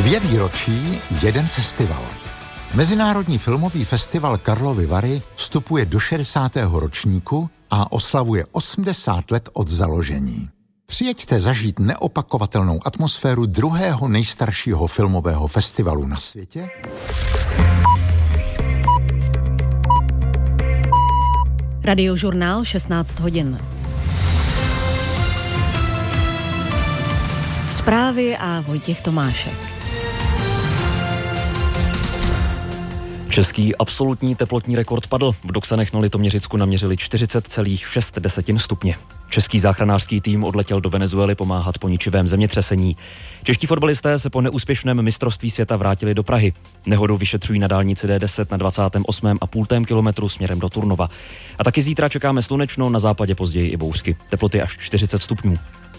2 výročí, 1 festival. Mezinárodní filmový festival Karlovy Vary vstupuje do 60. ročníku a oslavuje 80 let od založení. Přijeďte zažít neopakovatelnou atmosféru druhého nejstaršího filmového festivalu na světě. Radiožurnál 16 hodin. Zprávy a Vojtěch Tomášek. Český absolutní teplotní rekord padl. V Doksanech na Litoměřicku naměřili 40,6 stupně. Český záchranářský tým odletěl do Venezuely pomáhat po ničivém zemětřesení. Čeští fotbalisté se po neúspěšném mistrovství světa vrátili do Prahy. Nehodu vyšetřují na dálnici D10 na 28,5 kilometru směrem do Turnova. A taky zítra čekáme slunečno, na západě později i bouřky. Teploty až 40 stupňů.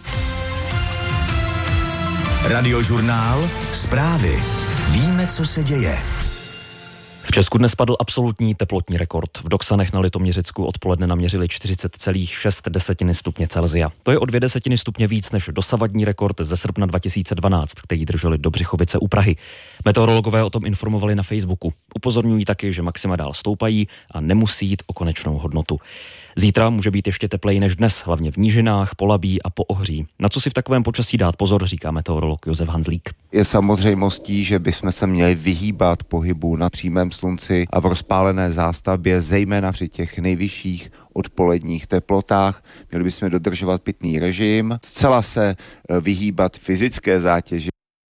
Radiožurnál, zprávy. Víme, co se děje. V Česku dnes padl absolutní teplotní rekord. V Doksanech na Litoměřicku odpoledne naměřili 40,6 stupně Celsia. To je o 0,2 stupně víc než dosavadní rekord ze srpna 2012, který drželi do Břichovice u Prahy. Meteorologové o tom informovali na Facebooku. Upozorňují taky, že maxima dál stoupají a nemusí jít o konečnou hodnotu. Zítra může být ještě tepleji než dnes, hlavně v nížinách, Polabí a Poohří. Na co si v takovém počasí dát pozor, říká meteorolog Josef Hanzlík. Je samozřejmostí, že bychom se měli vyhýbat pohybu na přímém slunci a v rozpálené zástavbě, zejména při těch nejvyšších odpoledních teplotách. Měli bychom dodržovat pitný režim, zcela se vyhýbat fyzické zátěži.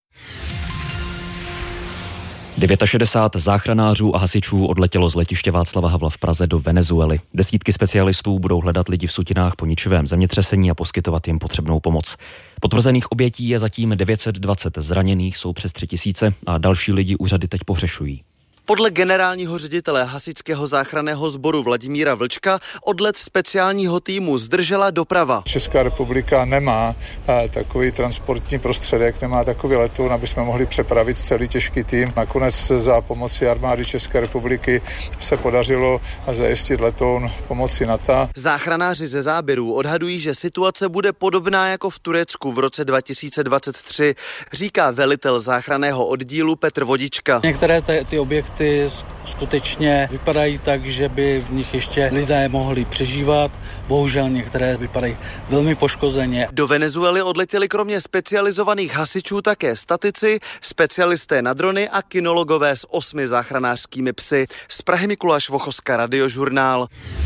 69 záchranářů a hasičů odletělo z letiště Václava Havla v Praze do Venezuely. Desítky specialistů budou hledat lidi v sutinách po ničivém zemětřesení a poskytovat jim potřebnou pomoc. Potvrzených obětí je zatím 920, zraněných jsou přes 3000 a další lidi úřady teď pohřešují. Podle generálního ředitele hasičského záchranného sboru Vladimíra Vlčka odlet speciálního týmu zdržela doprava. Česká republika nemá takový transportní prostředek, nemá takový letoun, aby jsme mohli přepravit celý těžký tým. Nakonec za pomoci armády České republiky se podařilo zajistit letoun pomocí NATO. Záchranáři ze záběrů odhadují, že situace bude podobná jako v Turecku v roce 2023, říká velitel záchranného oddílu Petr Vodička. Některé ty objekty skutečně vypadají tak, že by v nich ještě lidé mohli přežívat. Bohužel některé vypadají velmi poškozeně. Do Venezuely odletěli kromě specializovaných hasičů také statici, specialisté na drony a kinologové s 8 záchranářskými psy. Z Prahy Mikuláš Vochoska, Radiožurnál.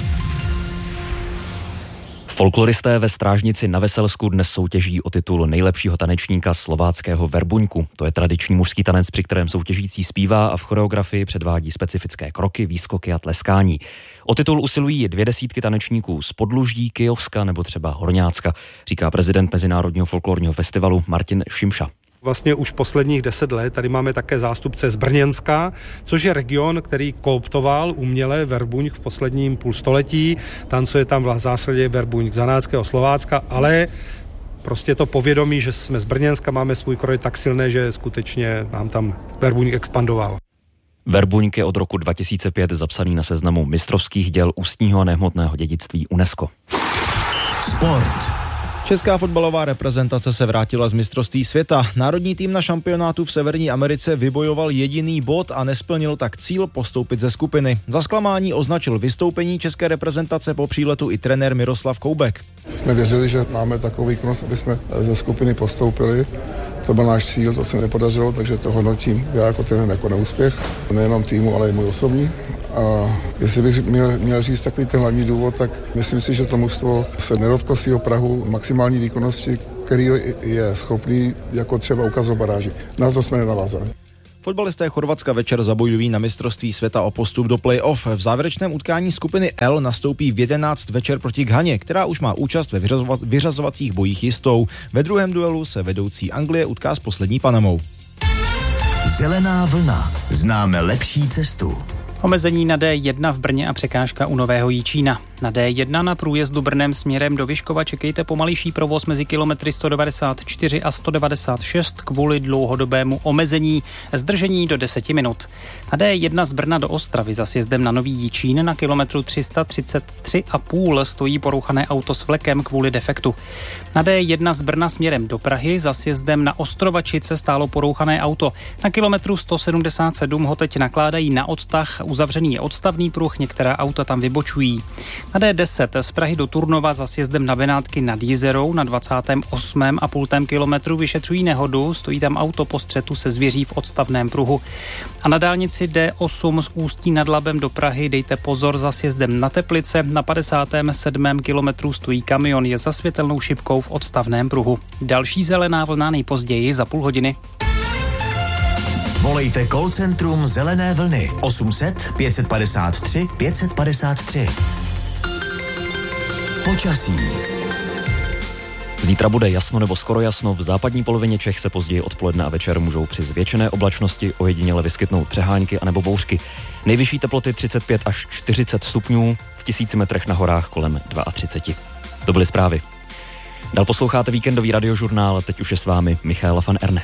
Folkloristé ve Strážnici na Veselsku dnes soutěží o titul nejlepšího tanečníka slováckého verbuňku. To je tradiční mužský tanec, při kterém soutěžící zpívá a v choreografii předvádí specifické kroky, výskoky a tleskání. O titul usilují 200 tanečníků z Podluží, Kyjovska nebo třeba Horňácka, říká prezident Mezinárodního folklorního festivalu Martin Šimša. Vlastně už posledních 10 let tady máme také zástupce z Brněnska, což je region, který kooptoval uměle verbuň v posledním půlstoletí. Tancuje tam v zásadě verbuň zanáckého Slovácka, ale prostě to povědomí, že jsme z Brněnska, máme svůj kroj tak silné, že skutečně nám tam verbuň expandoval. Verbuňk je od roku 2005 zapsaný na seznamu mistrovských děl ústního a nehmotného dědictví UNESCO. Sport. Česká fotbalová reprezentace se vrátila z mistrovství světa. Národní tým na šampionátu v Severní Americe vybojoval jediný bod a nesplnil tak cíl postoupit ze skupiny. Za zklamání označil vystoupení české reprezentace po příletu i trenér Miroslav Koubek. Jsme věřili, že máme takovou výkonnost, aby jsme ze skupiny postoupili. To byl náš cíl, to se nepodařilo, takže to hodnotím já jako trenér jako neúspěch. Nejenom týmu, ale i můj osobní. A jestli bych měl říct takový ten hlavní důvod, tak myslím si, že to mužstvo se nedotklo svého prahu maximální výkonnosti, který je schopný jako třeba ukazovat baráži. Na to jsme nenavázali. Fotbalisté Chorvatska večer zabojují na mistrovství světa o postup do play-off. V závěrečném utkání skupiny L nastoupí v 11 večer proti Ghaně, která už má účast ve vyřazovacích bojích jistou. Ve druhém duelu se vedoucí Anglie utká s poslední Panamou. Zelená vlna. Známe lepší cestu. Omezení na D1 v Brně a překážka u Nového Jičína. Na D1 na průjezdu Brnem směrem do Vyškova čekejte pomalejší provoz mezi kilometry 194 a 196 kvůli dlouhodobému omezení. Zdržení do 10 minut. Na D1 z Brna do Ostravy za sjezdem na Nový Jičín na kilometru 333,5 stojí porouchané auto s vlekem kvůli defektu. Na D1 z Brna směrem do Prahy za sjezdem na Ostrovačice stálo porouchané auto. Na kilometru 177 ho teď nakládají na odtah, uzavřený je odstavný pruh, některá auta tam vybočují. Na D10 z Prahy do Turnova za sjezdem na Benátky nad Jizerou na 28,5 kilometru vyšetřují nehodu, stojí tam auto po střetu se zvěří v odstavném pruhu. A na dálnici D8 z Ústí nad Labem do Prahy dejte pozor za sjezdem na Teplice, na 57. kilometru stojí kamion, je za světelnou šipkou v odstavném pruhu. Další zelená vlna nejpozději za půl hodiny. Volejte call centrum Zelené vlny 800 553 553. Počasí. Zítra bude jasno nebo skoro jasno, v západní polovině Čech se později odpoledne a večer můžou při zvětšené oblačnosti ojediněle vyskytnout přehánky anebo bouřky. Nejvyšší teploty 35 až 40 stupňů, v 1000 metrech na horách kolem 32. To byly zprávy. Dál posloucháte víkendový radiožurnál, teď už je s vámi Michaela van Erne.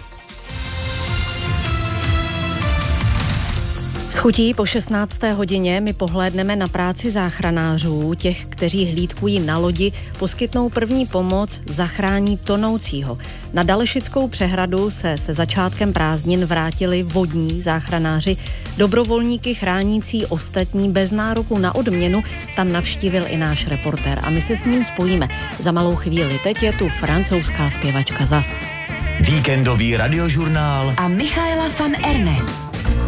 S chutí po 16. hodině my pohlédneme na práci záchranářů, těch, kteří hlídkují na lodi, poskytnou první pomoc, zachrání tonoucího. Na Dalešickou přehradu se začátkem prázdnin vrátili vodní záchranáři, dobrovolníky chránící ostatní bez nároku na odměnu, tam navštívil i náš reportér a my se s ním spojíme za malou chvíli. Teď je tu francouzská zpěvačka Zas. Víkendový radiožurnál a Michaela van Erne.